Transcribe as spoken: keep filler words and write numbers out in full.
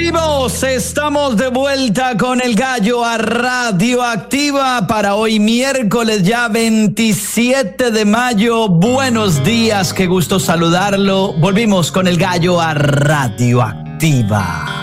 Volvimos, estamos de vuelta con el Gallo a Radioactiva para hoy miércoles ya veintisiete de mayo. Buenos días, qué gusto saludarlo. Volvimos con el Gallo a Radioactiva.